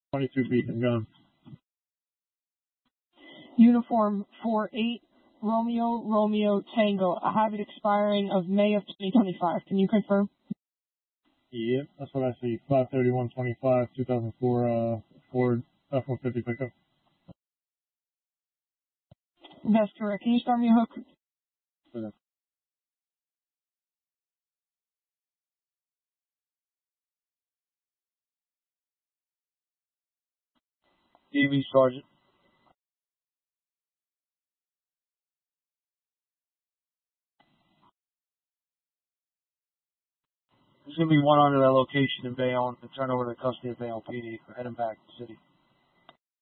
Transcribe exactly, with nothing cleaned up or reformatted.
twenty-two feet and gun. Uniform four eight, Romeo, Romeo, Tango. I have it expiring of May of twenty twenty-five. Can you confirm? Yep, that's what I see. five thirty-one twenty-five, two thousand four uh, Ford F one fifty pickup. That's correct. Can you start me a hook? Okay. D V Sergeant. There's going to be one under that location in Bayonne and turn over to custody of Bayonne P D for heading back to the city.